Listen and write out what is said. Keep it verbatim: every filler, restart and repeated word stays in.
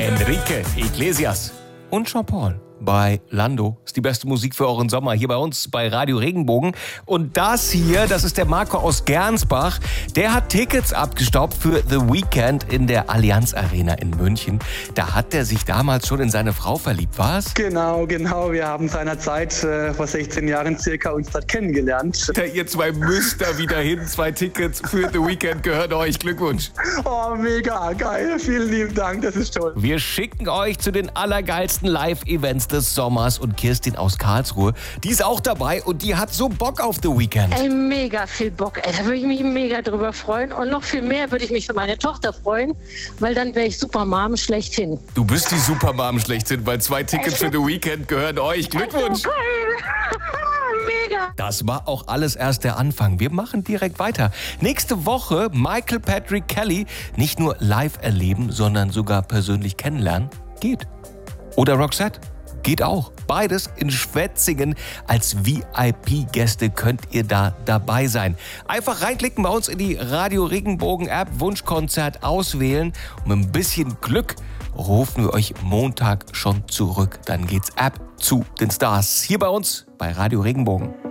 Enrique Iglesias und Jean-Paul bei Lando. Ist die beste Musik für euren Sommer hier bei uns bei Radio Regenbogen. Und das hier, das ist der Marco aus Gernsbach. Der hat Tickets abgestaubt für The Weeknd in der Allianz Arena in München. Da hat er sich damals schon in seine Frau verliebt, was? Genau, genau. Wir haben seinerzeit äh, vor sechzehn Jahren circa uns dort kennengelernt. Ja, ihr zwei müsst da wieder hin. Zwei Tickets für The Weeknd gehören euch. Glückwunsch. Oh, mega geil. Vielen lieben Dank. Das ist toll. Wir schicken euch zu den allergeilsten Live-Events des Sommers und Kirstin aus Karlsruhe, die ist auch dabei und die hat so Bock auf The Weeknd. Ey, mega viel Bock. Ey, da würde ich mich mega drüber freuen und noch viel mehr würde ich mich für meine Tochter freuen, weil dann wäre ich Supermom schlechthin. Du bist die Supermom schlechthin, weil zwei Tickets für The Weeknd gehören euch. Glückwunsch. Mega. Das war auch alles erst der Anfang. Wir machen direkt weiter. Nächste Woche Michael Patrick Kelly nicht nur live erleben, sondern sogar persönlich kennenlernen. Geht. Oder Roxette. Geht auch. Beides in Schwetzingen. Als V I P-Gäste könnt ihr da dabei sein. Einfach reinklicken bei uns in die Radio Regenbogen-App, Wunschkonzert auswählen. Und mit ein bisschen Glück rufen wir euch Montag schon zurück. Dann geht's ab zu den Stars. Hier bei uns bei Radio Regenbogen.